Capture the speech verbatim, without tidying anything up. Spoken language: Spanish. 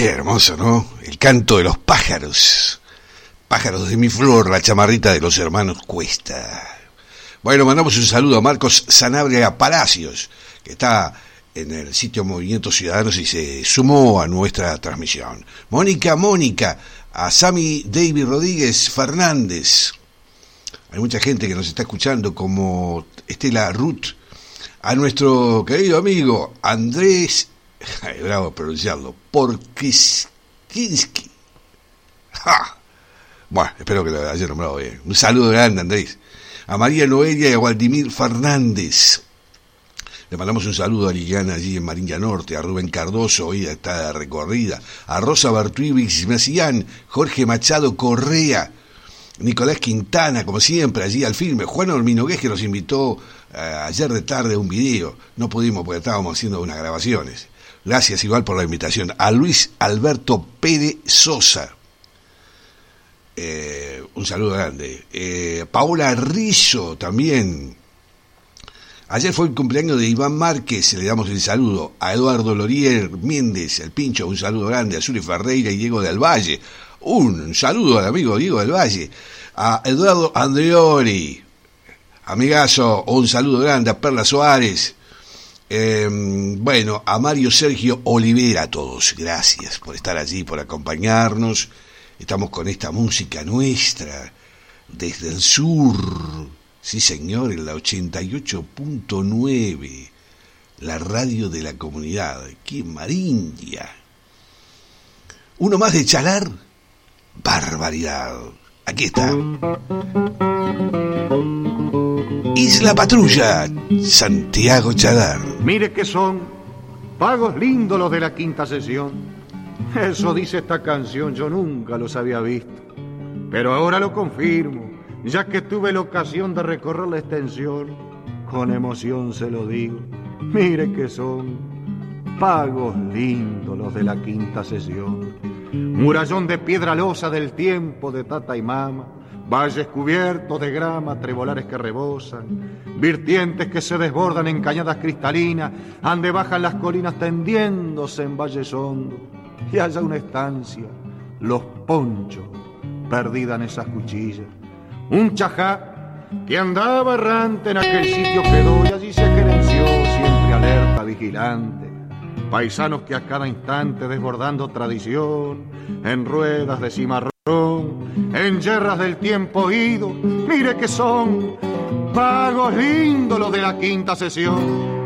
Qué hermoso, ¿no? El canto de los pájaros. Pájaros de mi flor, la chamarrita de los hermanos Cuesta. Bueno, mandamos un saludo a Marcos Sanabria Palacios, que está en el sitio Movimientos Ciudadanos y se sumó a nuestra transmisión. Mónica, Mónica, a Sami David Rodríguez Fernández. Hay mucha gente que nos está escuchando, como Estela Ruth. A nuestro querido amigo Andrés, es bravo pronunciarlo, Porkinsky. ¡Ja! Bueno, espero que lo haya nombrado bien. Un saludo grande, Andrés. A María Noelia y a Waldimir Fernández. Le mandamos un saludo a Liliana allí en Marinilla Norte, a Rubén Cardoso, hoy está de recorrida, a Rosa Bartuibix Messián, Jorge Machado Correa, Nicolás Quintana, como siempre, allí al filme, Juan Orminogués, que nos invitó eh, ayer de tarde a un video. No pudimos porque estábamos haciendo unas grabaciones. Gracias igual por la invitación. A Luis Alberto Pérez Sosa. Eh, un saludo grande. Eh, Paola Rizzo también. Ayer fue el cumpleaños de Iván Márquez, le damos el saludo. A Eduardo Lorier Méndez, el Pincho, un saludo grande. A Zuli Ferreira y Diego del Valle. Un saludo al amigo Diego del Valle. A Eduardo Andreoli, amigazo, un saludo grande. A Perla Suárez. Eh, bueno, a Mario Sergio Olivera, a todos. Gracias por estar allí, por acompañarnos. Estamos con esta música nuestra, desde el sur, sí señor, en la ochenta y ocho punto nueve, la radio de la comunidad, aquí en Marindia. Uno más de Chalar, barbaridad, aquí está. Isla Patrulla, Santiago Chalar. Mire que son pagos lindos los de la quinta sesión. Eso dice esta canción, yo nunca los había visto, pero ahora lo confirmo, ya que tuve la ocasión de recorrer la extensión. Con emoción se lo digo, mire que son pagos lindos los de la quinta sesión. Murallón de piedra losa del tiempo de tata y mama, valles cubiertos de grama, trebolares que rebosan, virtientes que se desbordan en cañadas cristalinas, ande bajan las colinas tendiéndose en valles hondos. Y allá una estancia, los ponchos, perdida en esas cuchillas. Un chajá que andaba errante en aquel sitio quedó y allí se gerenció, siempre alerta, vigilante. Paisanos que a cada instante desbordando tradición, en ruedas de cimarrón, en yerras del tiempo ido, mire que son pagos lindos los de la quinta sesión.